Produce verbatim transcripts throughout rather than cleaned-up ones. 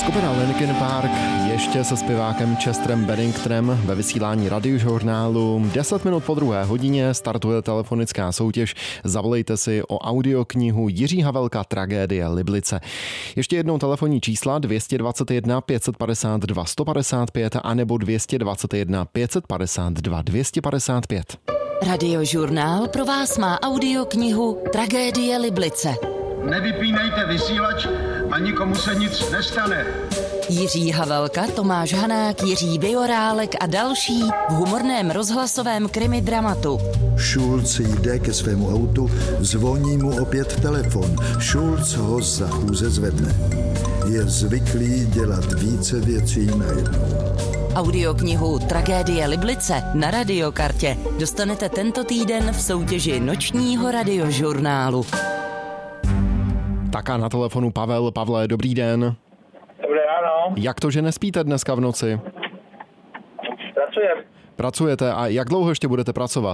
Skupina Linkin Park ještě se zpěvákem Chesterem Benningtonem ve vysílání radiožurnálu. deset minut po druhé hodině startuje telefonická soutěž. Zavolejte si o audioknihu Jiří Havelka Tragédie Liblice. Ještě jednou telefonní čísla dvě dvacet jedna pět set padesát dva sto padesát pět a nebo dvě dvacet jedna pět set padesát dva dvě stě padesát pět. Radiožurnál pro vás má audioknihu Tragédie Liblice. Nevypínejte vysílač a nikomu se nic nestane. Jiří Havelka, Tomáš Hanák, Jiří Bajorálek a další v humorném rozhlasovém krimi dramatu. Schulz jde ke svému autu, zvoní mu opět telefon. Schulz ho za chůze zvedne. Je zvyklý dělat více věcí najednou. Audioknihu Tragédie Liblice na Radiokartě dostanete tento týden v soutěži nočního radiožurnálu. Tak a na telefonu Pavel. Pavle, dobrý den. Dobré ráno. Jak to, že nespíte dneska v noci? Pracujem. Pracujete a jak dlouho ještě budete pracovat?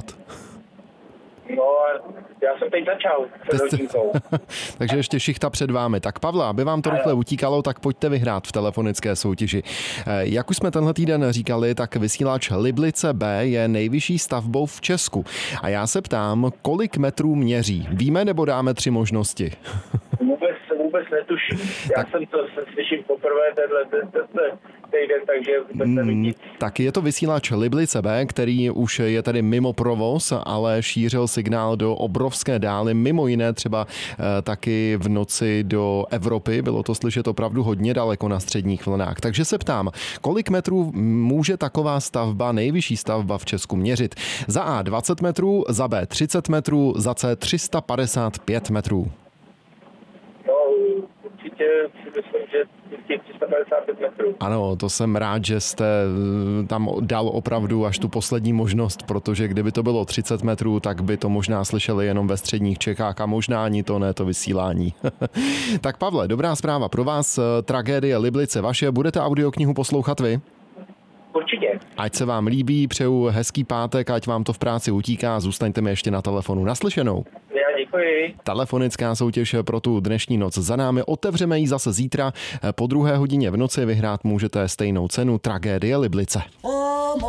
No, já jsem teď začal před hodinkou. Takže ještě šichta před vámi. Tak Pavla, aby vám to rychle utíkalo, tak pojďte vyhrát v telefonické soutěži. Jak už jsme tenhle týden říkali, tak vysílač Liblice B je nejvyšší stavbou v Česku. A já se ptám, kolik metrů měří? Víme, nebo dáme tři možnosti? Vůbec, vůbec netuším. Já tak... jsem to slyším poprvé tenhle týden, takže vůbec nevím nic. Tak je to vysílač Liblice B, který už je tady mimo provoz, ale šířil signál do obrovské dály, mimo jiné třeba e, taky v noci do Evropy. Bylo to slyšet opravdu hodně daleko na středních vlnách. Takže se ptám, kolik metrů může taková stavba, nejvyšší stavba v Česku měřit? Za A dvacet metrů, za B třicet metrů, za C tři sta padesát pět metrů. No, určitě si myslím, že těch tři sta padesát pět metrů. Ano, to jsem rád, že jste tam dal opravdu až tu poslední možnost, protože kdyby to bylo třicet metrů, tak by to možná slyšeli jenom ve středních Čechách a možná ani to ne, to vysílání. Tak Pavle, dobrá zpráva pro vás, Tragédie Liblice vaše, budete audioknihu poslouchat vy? Určitě. Ať se vám líbí, přeju hezký pátek, ať vám to v práci utíká, zůstaňte mi ještě na telefonu. Naslyšenou. Já děkuji. Telefonická soutěž pro tu dnešní noc za námi. Otevřeme ji zase zítra. Po druhé hodině v noci vyhrát můžete stejnou cenu Tragédie Liblice.